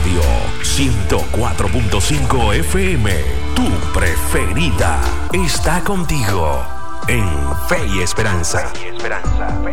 Radio 104.5 FM, tu preferida, está contigo en Fe y Esperanza. Fe y Esperanza.